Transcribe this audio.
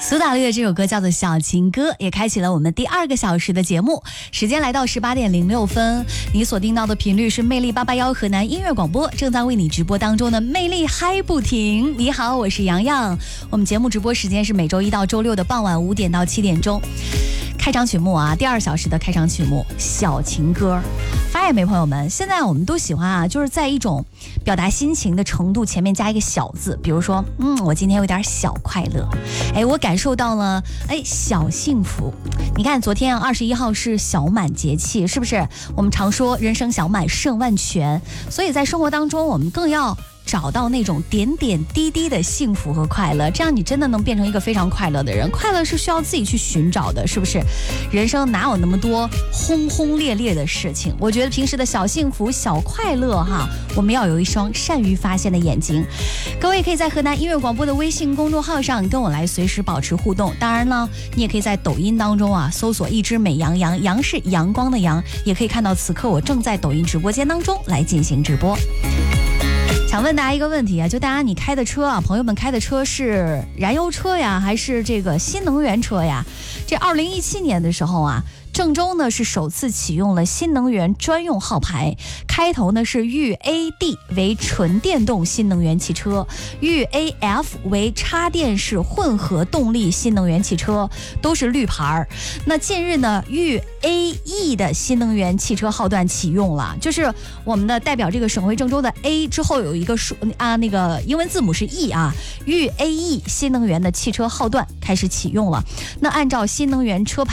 苏打绿的这首歌叫做《小情歌》，也开启了我们第2个小时的节目。时间来到18点06分，你所听到的频率是魅力881河南音乐广播，正在为你直播当中的魅力嗨不停。你好，我是洋洋。我们节目直播时间是每周1到周6的傍晚5点到7点钟。开场曲目啊，第2小时的开场曲目《小情歌》。发现没，朋友们，现在我们都喜欢啊，就是在一种表达心情的程度前面加一个小字，比如说，我今天有点小快乐，我感受到了，小幸福。你看，昨天21号是小满节气，是不是？我们常说人生小满胜万全，所以在生活当中，我们更要找到那种点点滴滴的幸福和快乐，这样你真的能变成一个非常快乐的人。快乐是需要自己去寻找的，是不是？人生哪有那么多轰轰烈烈的事情？我觉得平时的小幸福、小快乐哈，我们要有一双善于发现的眼睛。各位可以在河南音乐广播的微信公众号上跟我来随时保持互动。当然了，你也可以在抖音当中啊搜索一只美羊羊，羊是阳光的阳，也可以看到此刻我正在抖音直播间当中来进行直播。想问大家一个问题啊，就大家你开的车啊，朋友们开的车是燃油车呀，还是这个新能源车呀？这2017年的时候啊，郑州呢是首次启用了新能源专用号牌，开头呢是豫 AD 为纯电动新能源汽车，豫 AF 为插电式混合动力新能源汽车，都是绿牌。那近日呢，豫 AE 的新能源汽车号段启用了，就是我们的代表这个省会郑州的 A 之后有一个数啊，那个英文字母是 E 啊，豫 AE 新能源的汽车号段开始启用了。那按照新能源车牌